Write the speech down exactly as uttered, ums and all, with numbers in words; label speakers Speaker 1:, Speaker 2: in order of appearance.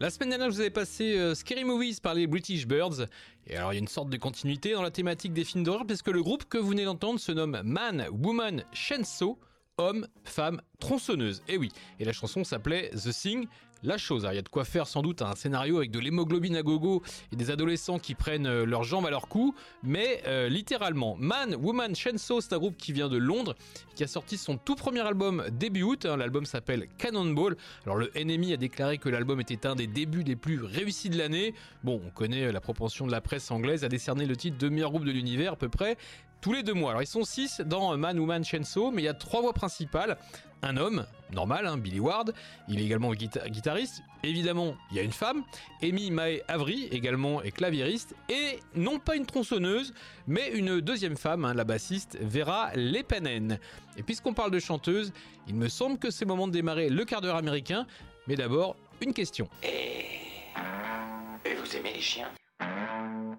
Speaker 1: La semaine dernière, je vous avais passé euh, Scary Movies par les British Birds. Et alors, il y a une sorte de continuité dans la thématique des films d'horreur, puisque le groupe que vous venez d'entendre se nomme Man, Woman, Chainsaw, homme, femme, tronçonneuse. Et oui, et la chanson s'appelait The Thing, la chose. Alors, il y a de quoi faire sans doute un scénario avec de l'hémoglobine à gogo et des adolescents qui prennent euh, leurs jambes à leur cou, mais euh, littéralement. Man, Woman, Chainsaw, c'est un groupe qui vient de Londres, qui a sorti son tout premier album début août. Hein, l'album s'appelle Cannonball. Alors le N M E a déclaré que l'album était un des débuts les plus réussis de l'année. Bon, on connaît la propension de la presse anglaise à décerner le titre de meilleur groupe de l'univers à peu près tous les deux mois. Alors ils sont six dans Man, Woman, Chainsaw, mais il y a trois voix principales. Un homme, normal, hein, Billy Ward, il est également guita- guitariste. Évidemment, il y a une femme, Amy Mae Avery, également est claviériste. Et non pas une tronçonneuse, mais une deuxième femme, hein, la bassiste Vera Lepanen. Et puisqu'on parle de chanteuse, il me semble que c'est le moment de démarrer le quart d'heure américain. Mais d'abord, une question.
Speaker 2: Et... Et vous aimez les chiens ?